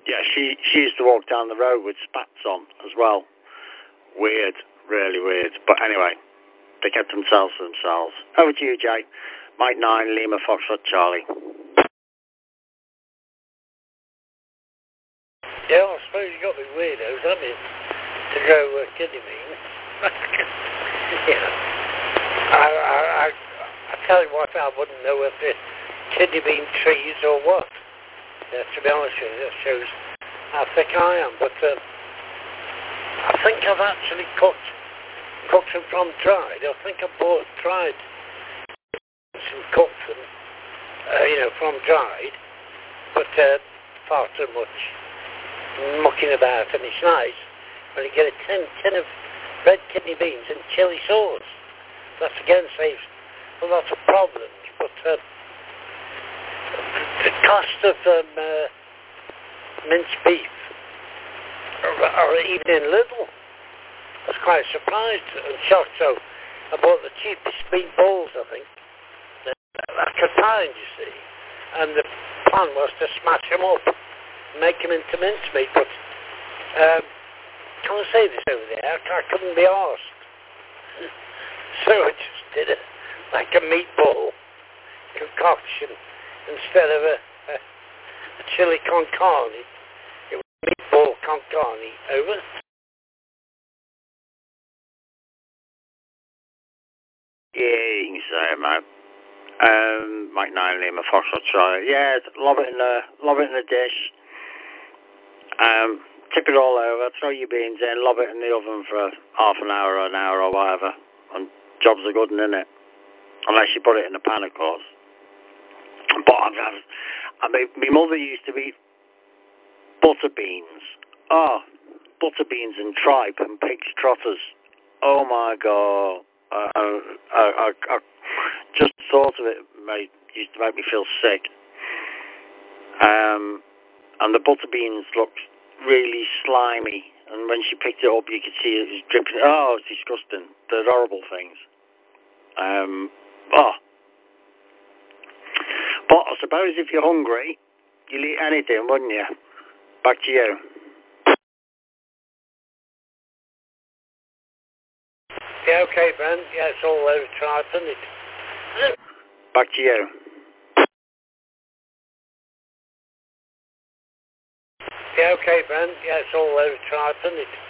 Yeah, she used to walk down the road with spats on as well. Weird, really weird. But anyway, they kept themselves to themselves. Over to you, Jay. Mike 9, Lima, Foxtrot, Charlie. Yeah, I suppose you got the weirdos, haven't you, to grow kidney beans. Yeah. I tell you what, I wouldn't know if they're kidney bean trees or what. To be honest with you, that shows how thick I am. But I think I've actually cooked them from dried. I think I bought dried and cooked them, from dried. But far too much mucking about, and it's nice when you get a tin of red kidney beans and chili sauce. That again saves a lot of problems. But the cost of minced beef, or even in Lidl, I was quite surprised and shocked. So I bought the cheapest meatballs, I think, that I could find, you see. And the plan was to smash them up, make them into mincemeat. But can I say this over there? I couldn't be arsed. So I just did it like a meatball concoction instead of a chili con carne. It was meatball con carne. Over. Yeah, you can say it, mate. Mike 9, Lima, Foxtrot, Charlie. Yeah, lob it in the dish. Tip it all over, throw your beans in, lob it in the oven for half an hour or an hour or whatever, and jobs are good, innit? Unless you put it in a pan, of course. But my mother used to eat butter beans. Oh, butter beans and tripe and pig's trotters. Oh my God. I just thought of it used to make me feel sick. And the butter beans looked really slimy, and when she picked it up, you could see it was dripping. Oh, it's disgusting. They're horrible things. But I suppose if you're hungry, you'll eat anything, wouldn't you? Back to you. Yeah, okay, Ben. Yeah, it's all over tripe, isn't it? Back to you. Yeah, okay, Ben. Yeah, it's all over tripe, isn't it?